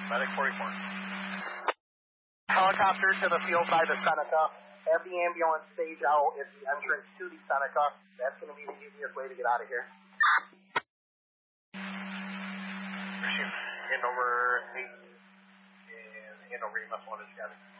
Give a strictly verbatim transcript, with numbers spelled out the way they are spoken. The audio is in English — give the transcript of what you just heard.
Medic forty-four. Helicopter to the field by the Seneca. Have the ambulance stage out at the entrance to the Seneca. That's going to be the easiest way to get out of here. In over eight. And in over E M S one is got it.